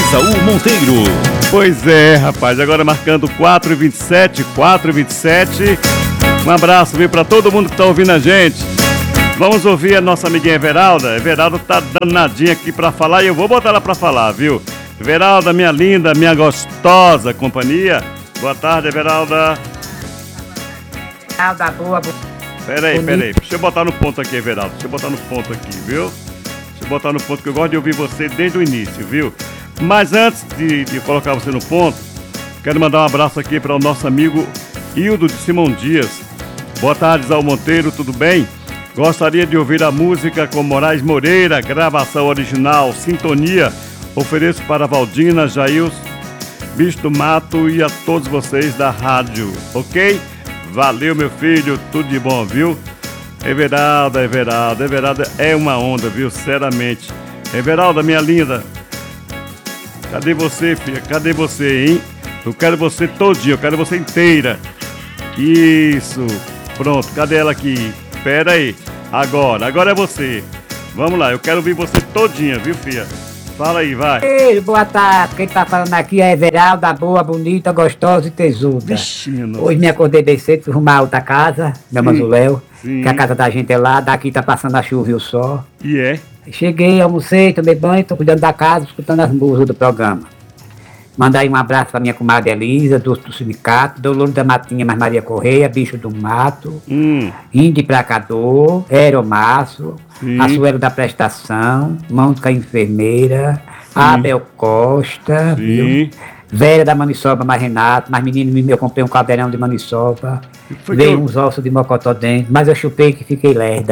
Isaú Monteiro. Pois é, rapaz, agora marcando 4h27. Um abraço, viu, pra todo mundo que tá ouvindo a gente. Vamos ouvir a nossa amiguinha Everalda. Everalda tá danadinha aqui pra falar e eu vou botar ela pra falar, viu? Everalda, minha linda, minha gostosa companhia. Boa tarde, Everalda. Everalda, boa. Peraí. Deixa eu botar no ponto aqui, Everalda. Deixa eu botar no ponto aqui, viu? Deixa eu botar no ponto que eu gosto de ouvir você desde o início, viu? Mas antes de colocar você no ponto, quero mandar um abraço aqui para o nosso amigo Hildo de Simão Dias. Boa tarde, Isaú Monteiro, tudo bem? Gostaria de ouvir a música com Moraes Moreira, gravação original, Sintonia. Ofereço para Valdina, Jails, Bicho do Mato e a todos vocês da rádio, ok? Valeu, meu filho, tudo de bom, viu? Everalda é uma onda, viu? Sinceramente. Everalda, minha linda, cadê você, filha? Cadê você, hein? Eu quero você todinha, eu quero você inteira. Isso, pronto, cadê ela aqui? Pera aí, agora é você. Vamos lá, eu quero ouvir você todinha, viu, filha? Fala aí, vai. Ei, boa tarde. Quem tá falando aqui é Everalda, boa, bonita, gostosa e tesuda. Vixe, minha nossa. Hoje me acordei bem cedo, fui arrumar outra casa, meu Mazuléu, que a casa da gente é lá, daqui tá passando a chuva e o sol. E é? Cheguei, almocei, tomei banho, tô cuidando da casa, escutando as músicas do programa. Mandar aí um abraço pra minha comadre Elisa, do sindicato, Dolores da Matinha, mais Maria Correia, Bicho do Mato, Índio Placador, Aeromaço, Açuelo da Prestação, Mônica Enfermeira, Abel Costa, viu? Vera da Maniçoba, mais Renato, mais menino, eu comprei um caldeirão de maniçoba, veio uns ossos de mocotó dentro, mas eu chupei que fiquei lerda.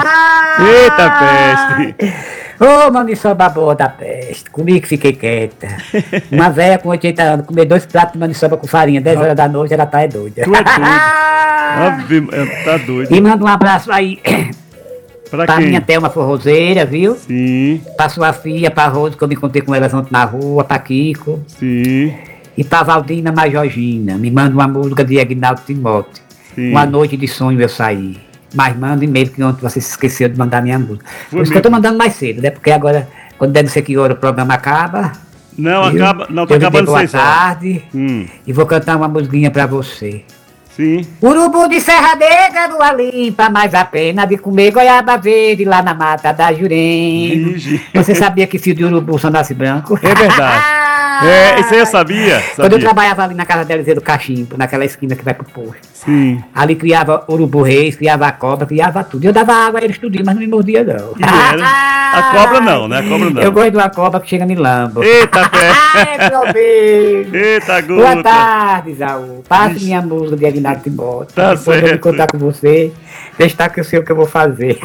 Eita peste! Ô, maniçoba boa da peste, comigo que fiquei quieta. Uma velha com 80 anos, comer 2 pratos de maniçoba com farinha, 10 horas da noite, ela tá doida. Tu é doido. Tá doido. E manda um abraço aí pra quem? minha Thelma Forrozeira, viu? Sim. Pra sua filha, pra Rose, que eu me encontrei com elas ontem na rua, pra Kiko. Sim. E pra Valdina Majorgina, me manda uma música de Aguinaldo Timóteo. Sim. Uma noite de sonho eu saí. Mas manda e-mail que ontem você se esqueceu de mandar minha música. Por isso que eu tô mandando mais cedo, né? Porque agora, quando der não sei que hora o programa acaba. Não, viu? acaba. Não, tá acabando boa 6 horas. tarde. E vou cantar uma musiquinha pra você. Sim. Urubu de Serra Negra, lua limpa, mais a pena de comer goiaba verde lá na mata da Jurema. Você sabia que fio de urubu só nasce branco? É verdade. Isso aí eu sabia. Quando eu trabalhava ali na casa deles do Cachimbo, naquela esquina que vai pro posto. Sim. Ali criava urubu reis, criava cobra, criava tudo. Eu dava água a eles tudinho, mas não me mordia não. A cobra não, né? A cobra não. Eu gosto de uma cobra que chega me lambo. Eita, pé. Meu beijo. Eita, guta. Boa tarde, Isaú. Passe minha música de Aguinaldo Timóteo. Tá depois certo. eu vou contar com você. Deixa que eu sei o que eu vou fazer.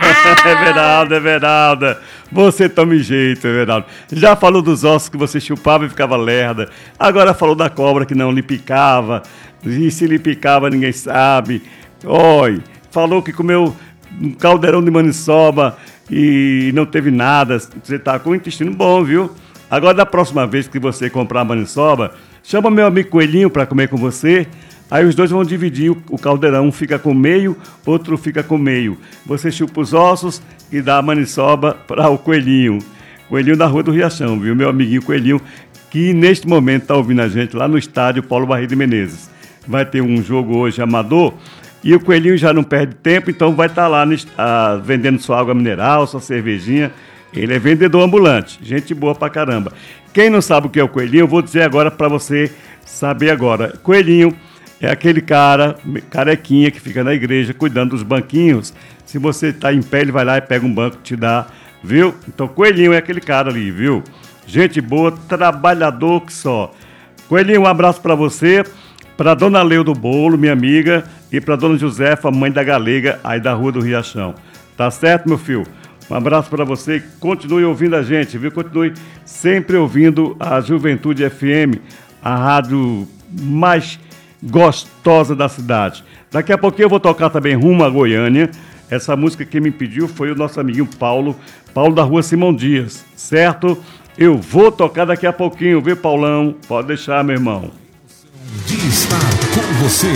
É verdade. Você tome jeito, Everaldo. Já falou dos ossos que você chupava e ficava lerda. Agora falou da cobra que não lhe picava. E se lhe picava, ninguém sabe. Oi, falou que comeu um caldeirão de maniçoba e não teve nada. Você tá com o intestino bom, viu? Agora, da próxima vez que você comprar maniçoba, chama meu amigo Coelhinho para comer com você. Aí os dois vão dividir o caldeirão, um fica com meio, outro fica com meio. Você chupa os ossos e dá a maniçoba para o Coelhinho. Coelhinho da Rua do Riachão, viu? Meu amiguinho Coelhinho, que neste momento está ouvindo a gente lá no estádio Paulo Barreto de Menezes. Vai ter um jogo hoje amador e o Coelhinho já não perde tempo, então vai estar lá vendendo sua água mineral, sua cervejinha. Ele é vendedor ambulante, gente boa pra caramba. Quem não sabe o que é o Coelhinho, eu vou dizer agora para você saber agora. Coelhinho é aquele cara, carequinha, que fica na igreja cuidando dos banquinhos. Se você tá em pé, ele vai lá e pega um banco e te dá, viu? Então, Coelhinho é aquele cara ali, viu? Gente boa, trabalhador que só. Coelhinho, um abraço pra você, pra dona Leu do Bolo, minha amiga, e pra dona Josefa, mãe da Galega, aí da Rua do Riachão. Tá certo, meu filho? Um abraço pra você, continue ouvindo a gente, viu? Continue sempre ouvindo a Juventude FM, a rádio mais gostosa da cidade. Daqui a pouquinho eu vou tocar também Rumo a Goiânia. Essa música que me pediu foi o nosso amiguinho Paulo da Rua Simão Dias, certo? Eu vou tocar daqui a pouquinho, viu, Paulão? Pode deixar, meu irmão. De estar com você.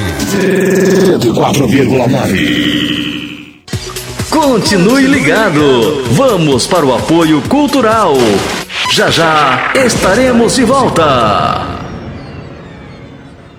104,9. Continue ligado. Vamos para o apoio cultural. Já já estaremos de volta.